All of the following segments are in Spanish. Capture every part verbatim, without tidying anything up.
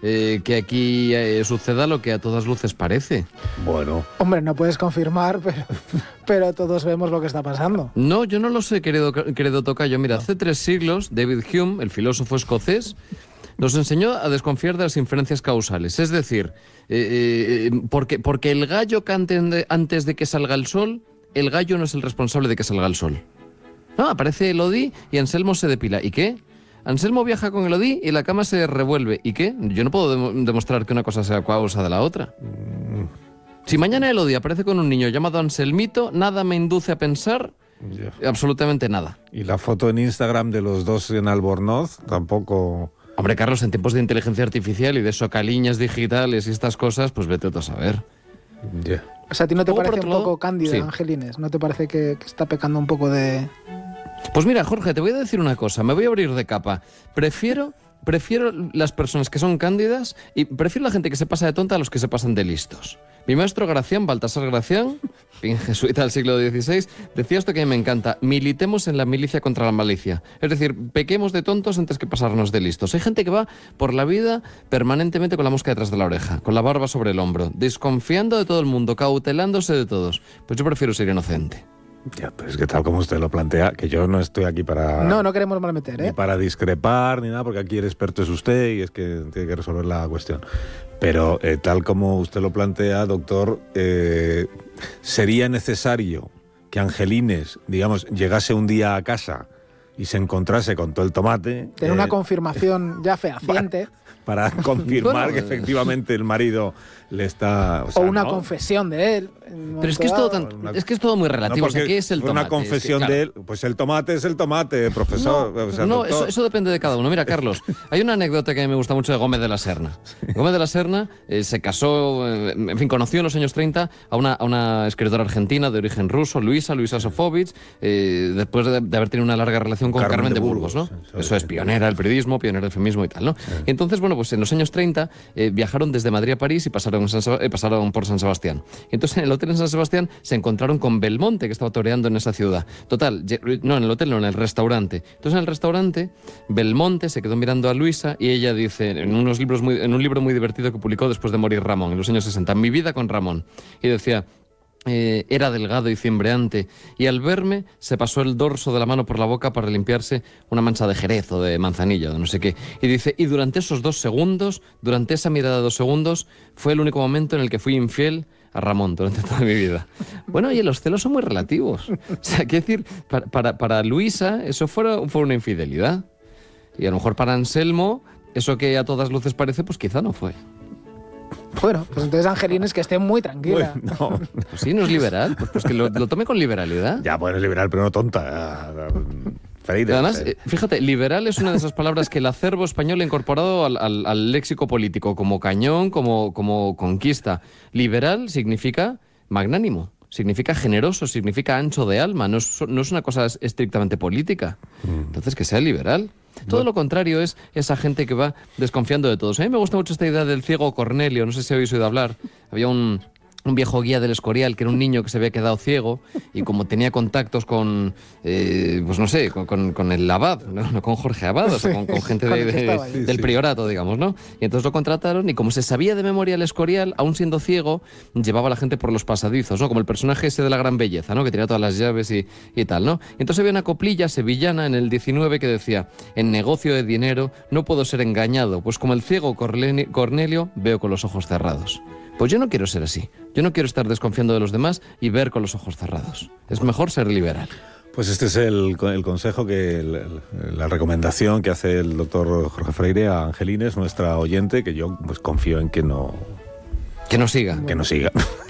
eh, que aquí eh, suceda lo que a todas luces parece. Bueno. Hombre, no puedes confirmar, pero, pero todos vemos lo que está pasando. No, yo no lo sé, querido, querido tocayo. Mira, hace tres siglos, David Hume, el filósofo escocés, nos enseñó a desconfiar de las inferencias causales. Es decir, eh, eh, porque, porque el gallo cante antes de que salga el sol, el gallo no es el responsable de que salga el sol. No, aparece Elodie y Anselmo se depila. ¿Y qué? Anselmo viaja con Elodie y la cama se revuelve. ¿Y qué? Yo no puedo dem- demostrar que una cosa sea causa de la otra. Si mañana Elodie aparece con un niño llamado Anselmito, nada me induce a pensar Ya. absolutamente nada. Y la foto en Instagram de los dos en Albornoz tampoco... Hombre, Carlos, en tiempos de inteligencia artificial y de socaliñas digitales y estas cosas, pues vete tú a saber. Ya. O sea, ¿a ti no te Luego, por parece otro un lado, poco cándida, sí. Angelines? ¿No te parece que, que está pecando un poco de...? Pues mira, Jorge, te voy a decir una cosa, me voy a abrir de capa. Prefiero, prefiero las personas que son cándidas y prefiero la gente que se pasa de tonta a los que se pasan de listos. Mi maestro Gracián, Baltasar Gracián, fin jesuita del siglo dieciséis, decía esto que a mí me encanta: militemos en la milicia contra la malicia. Es decir, pequemos de tontos antes que pasarnos de listos. Hay gente que va por la vida permanentemente con la mosca detrás de la oreja, con la barba sobre el hombro, desconfiando de todo el mundo, cautelándose de todos. Pues yo prefiero ser inocente. Ya, pero es que tal como usted lo plantea, que yo no estoy aquí para... No, no queremos malmeter, Ni ¿eh? para discrepar, ni nada, porque aquí el experto es usted y es que tiene que resolver la cuestión. Pero eh, tal como usted lo plantea, doctor, eh, sería necesario que Angelines, digamos, llegase un día a casa y se encontrase con todo el tomate... Tener eh, una confirmación ya fehaciente. para confirmar Bueno, que efectivamente el marido le está... O, O sea, una ¿no? confesión de él. en un Pero es que es todo, momento tan, Una- es que es todo muy No, relativo. O sea, porque ¿qué es el fue tomate? una confesión Es que, de claro, él. Pues el tomate es el tomate, profesor. No, o sea, no, doctor. eso, eso depende de cada uno. Mira, Carlos, hay una anécdota que a mí me gusta mucho de Gómez de la Serna. Gómez de la Serna eh, se casó, eh, en fin, conoció en los años treinta a una, a una escritora argentina de origen ruso, Luisa, Luisa Sofovich, eh, después de, de haber tenido una larga relación con Carmen, de Burgos, ¿no? sí, sí, Eso es, sí. pionera del periodismo, pionera del feminismo y tal, ¿no? Y entonces, bueno, pues en los años treinta eh, viajaron desde Madrid a París y pasaron, en San Seb- eh, pasaron por San Sebastián. Y entonces en el hotel en San Sebastián se encontraron con Belmonte, que estaba toreando en esa ciudad. Total, lle- no, en el hotel, no, en el restaurante. Entonces en el restaurante, Belmonte se quedó mirando a Luisa y ella dice, en, unos libros muy, en un libro muy divertido que publicó después de morir Ramón, en los años sesenta, Mi vida con Ramón. Y decía... Eh, era delgado y cimbreante, y al verme se pasó el dorso de la mano por la boca para limpiarse una mancha de jerez o de manzanilla o de no sé qué. Y dice, y durante esos dos segundos, durante esa mirada de dos segundos, fue el único momento en el que fui infiel a Ramón durante toda mi vida. Bueno, oye, los celos son muy relativos. O sea, quiero decir, para, para, para Luisa eso fue, fue una infidelidad. Y a lo mejor para Anselmo, eso que a todas luces parece, pues quizá no fue. Bueno, pues entonces Angelines que esté muy tranquila. Bueno, no, Pues sí, no es liberal. Pues, pues que lo, lo tome con liberalidad. ya, bueno, es liberal, pero no tonta. Freire, Además, eh. eh, fíjate, liberal es una de esas palabras que el acervo español ha incorporado al, al- al léxico político, como cañón, como, como conquista. Liberal significa magnánimo, significa generoso, significa ancho de alma, no es, no es una cosa estrictamente política. Entonces, que sea liberal. Todo lo contrario es esa gente que va desconfiando de todos. A mí me gusta mucho esta idea del ciego Cornelio, no sé si habéis oído hablar. Había un... un viejo guía del Escorial, que era un niño que se había quedado ciego, y como tenía contactos con, eh, pues no sé, con, con, con el abad, ¿no? No con Jorge Abad, o sea, con, con gente con de, el que de- estaba ahí. Sí, del sí. priorato, digamos, ¿no? Y entonces lo contrataron, y como se sabía de memoria el Escorial, aún siendo ciego, llevaba a la gente por los pasadizos, ¿no? Como el personaje ese de La Gran Belleza, ¿no? Que tenía todas las llaves y, y tal, ¿no? Y entonces había una coplilla sevillana en el diecinueve que decía, en negocio de dinero no puedo ser engañado, pues como el ciego Corleni- Cornelio, veo con los ojos cerrados. Pues yo no quiero ser así. Yo no quiero estar desconfiando de los demás y ver con los ojos cerrados. Es mejor ser liberal. Pues este es el, el consejo, que el- el- la recomendación que hace el doctor Jorge Freire a Angelines, nuestra oyente, que yo pues confío en que no, Que no siga. que no siga.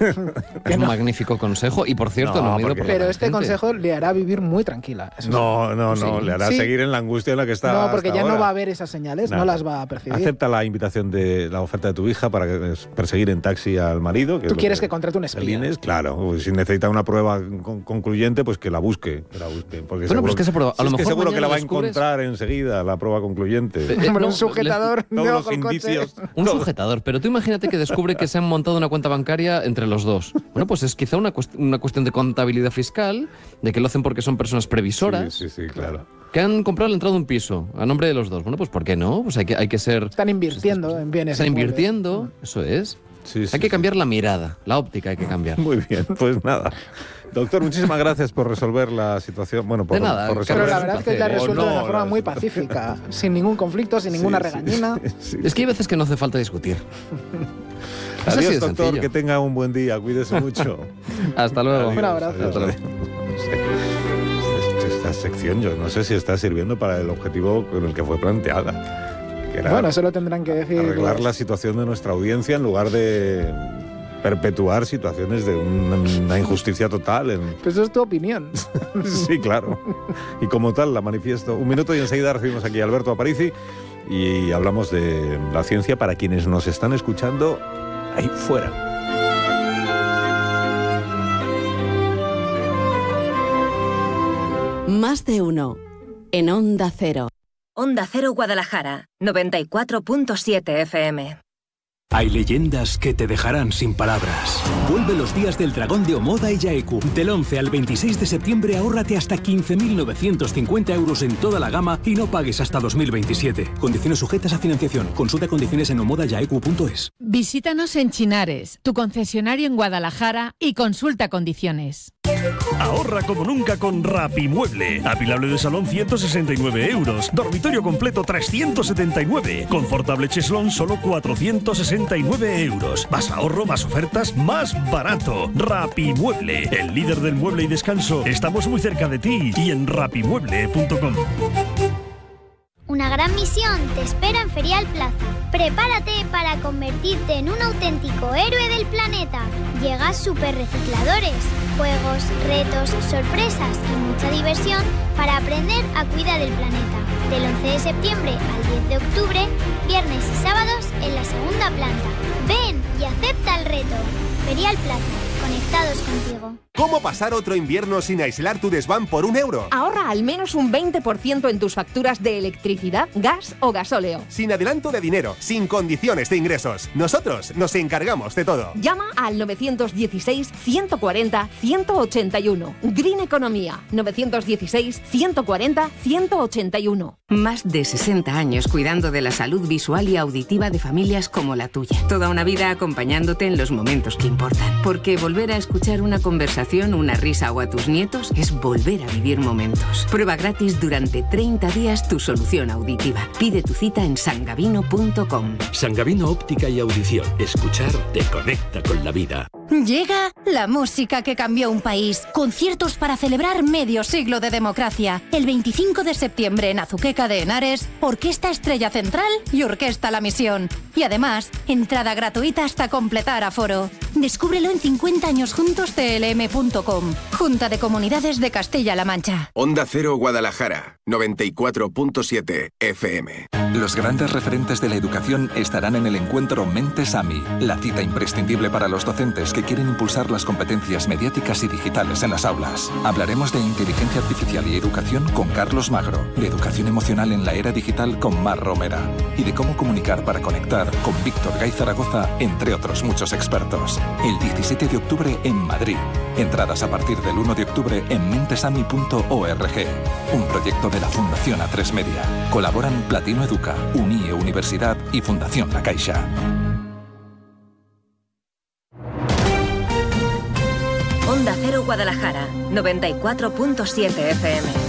Es un magnífico consejo. Y por cierto, No, no, unido porque- por la Pero este gente. consejo le hará vivir muy tranquila. eso sí. No, no, no, Sí. le hará Sí. seguir en la angustia en la que está. No, porque hasta ya no ahora. va a haber esas señales, Nada. no las va a percibir. Acepta la invitación de la oferta de tu hija para que- es perseguir en taxi al marido. Que Tú es lo quieres que contrate un espía. Angelines, claro, pues si necesita una prueba con- concluyente, pues que la busque, que la busque. Porque Bueno, seguro, pues es que esa prueba, a si lo es que mejor seguro que la mañana va a descubres- encontrar enseguida, la prueba concluyente. Eh, Hombre, no, un sujetador de Todos ojo los al coche. indicios. Un todos- sujetador, pero tú imagínate que descubre que se han montado una cuenta bancaria entre los dos. Bueno, pues es quizá una, cuest- una cuestión de contabilidad fiscal, de que lo hacen porque son personas previsoras. Sí, sí, sí, claro. que han comprado la entrada de un piso a nombre de los dos. Bueno, pues ¿por qué no? Pues hay que, hay que ser... Están invirtiendo en bienes. Están invirtiendo, eso es. Sí, sí, hay que sí. cambiar la mirada, la óptica hay que cambiar. Muy bien, pues nada. Doctor, muchísimas gracias por resolver la situación. Bueno, por, De nada, por Pero resolver. la verdad es que hoy te has O resuelto no, de una forma no, muy sí. pacífica, sin ningún conflicto, sin ninguna Sí, sí, regañina. sí. Es que hay veces que no hace falta discutir. Es así Adiós, de doctor, sencillo. que tenga un buen día, cuídese mucho. Hasta luego. Un abrazo. Adiós, adiós. No sé. Esta sección yo no sé si está sirviendo para el objetivo con el que fue planteada. Que era Bueno, eso lo tendrán que decir. arreglar los- la situación de nuestra audiencia en lugar de perpetuar situaciones de una, una injusticia total. En... Pues eso es tu opinión. Sí, claro. Y como tal la manifiesto. Un minuto y enseguida recibimos aquí a Alberto Aparici y hablamos de la ciencia para quienes nos están escuchando ahí fuera. Más de uno. En Onda Cero. Onda Cero Guadalajara, noventa y cuatro punto siete F M. Hay leyendas que te dejarán sin palabras. Vuelve los días del dragón de Omoda y Yaeku. Del once al veintiséis de septiembre ahórrate hasta quince mil novecientos cincuenta euros en toda la gama y no pagues hasta dos mil veintisiete. Condiciones sujetas a financiación. Consulta condiciones en omoda yaeku punto es. Visítanos en Chinares, tu concesionario en Guadalajara, y consulta condiciones. Ahorra como nunca con Rapimueble. Apilable de salón ciento sesenta y nueve euros. Dormitorio completo trescientos setenta y nueve. Confortable cheslón solo cuatrocientos sesenta y nueve euros. Más ahorro, más ofertas, más barato. Rapimueble, el líder del mueble y descanso. Estamos muy cerca de ti y en rapimueble punto com. Una gran misión te espera en Ferial Plaza. Prepárate para convertirte en un auténtico héroe del planeta. Llegan super recicladores, juegos, retos, sorpresas y mucha diversión para aprender a cuidar el planeta. Del once de septiembre al diez de octubre, viernes y sábados en la segunda planta. Ven y acepta el reto. Ferial Plaza, conectados contigo. ¿Cómo pasar otro invierno sin aislar tu desván por un euro? Ahorra al menos un veinte por ciento en tus facturas de electricidad, gas o gasóleo. Sin adelanto de dinero, sin condiciones de ingresos. Nosotros nos encargamos de todo. Llama al novecientos dieciséis, ciento cuarenta, ciento ochenta y uno. Green Economía, novecientos dieciséis, ciento cuarenta, ciento ochenta y uno. Más de sesenta años cuidando de la salud visual y auditiva de familias como la tuya. Toda una vida acompañándote en los momentos que importan. Porque volver a escuchar una conversación, una risa o a tus nietos es volver a vivir momentos. Prueba gratis durante treinta días tu solución auditiva. Pide tu cita en sangavino punto com. Sangavino Óptica y Audición. Escuchar te conecta con la vida. Llega la música que cambió un país. Conciertos para celebrar medio siglo de democracia. El veinticinco de septiembre en Azuqueca de Henares, Orquesta Estrella Central y Orquesta La Misión. Y además, entrada gratuita hasta completar aforo. Descúbrelo en cincuenta años juntos c l m punto com. Junta de Comunidades de Castilla-La Mancha. Onda Cero Guadalajara, noventa y cuatro punto siete F M. Los grandes referentes de la educación estarán en el encuentro Mentes AMI, la cita imprescindible para los docentes que quieren impulsar las competencias mediáticas y digitales en las aulas. Hablaremos de inteligencia artificial y educación con Carlos Magro, de educación emocional en la era digital con Mar Romera y de cómo comunicar para conectar con Víctor Gay Zaragoza, entre otros muchos expertos. El diecisiete de octubre en Madrid. Entradas a partir del uno de octubre en mentesami punto org. Un proyecto de la Fundación A tres Media. Colaboran Platino Educa, Unie Universidad y Fundación La Caixa. Onda Cero Guadalajara, noventa y cuatro punto siete F M.